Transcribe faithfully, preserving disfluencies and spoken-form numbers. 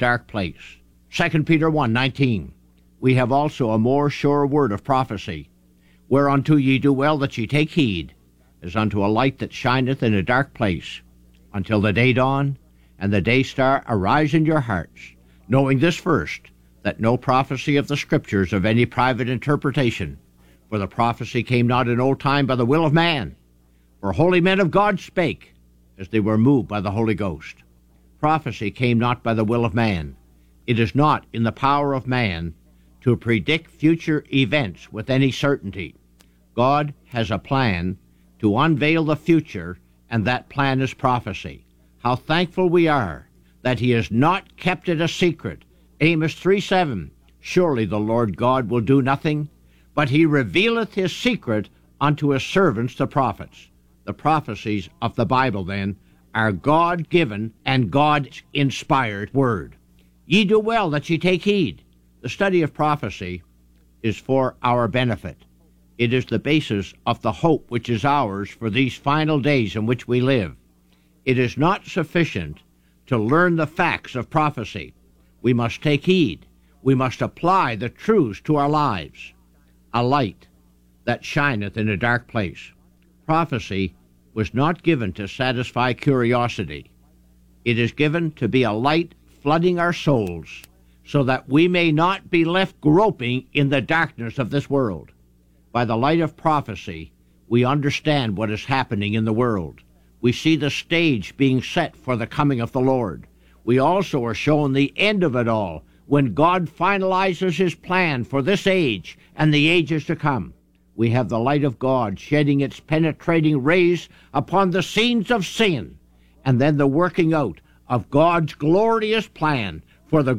dark place. Second Peter one nineteen. We have also a more sure word of prophecy, whereunto ye do well that ye take heed, as unto a light that shineth in a dark place, until the day dawn, and the day star arise in your hearts, knowing this first, that no prophecy of the Scriptures of any private interpretation, for the prophecy came not in old time by the will of man, for holy men of God spake, as they were moved by the Holy Ghost. Prophecy came not by the will of man. It is not in the power of man to predict future events with any certainty. God has a plan to unveil the future, and that plan is prophecy. How thankful we are that he has not kept it a secret. Amos three seven. Surely the Lord God will do nothing, but he revealeth his secret unto his servants the prophets. The prophecies of the Bible, then, are God-given and God-inspired word. Ye do well that ye take heed. The study of prophecy is for our benefit. It is the basis of the hope which is ours for these final days in which we live. It is not sufficient to learn the facts of prophecy. We must take heed. We must apply the truths to our lives. A light that shineth in a dark place. Prophecy was not given to satisfy curiosity. It is given to be a light flooding our souls, so that we may not be left groping in the darkness of this world. By the light of prophecy, we understand what is happening in the world. We see the stage being set for the coming of the Lord. We also are shown the end of it all, when God finalizes his plan for this age and the ages to come. We have the light of God shedding its penetrating rays upon the scenes of sin, and then the working out of God's glorious plan for the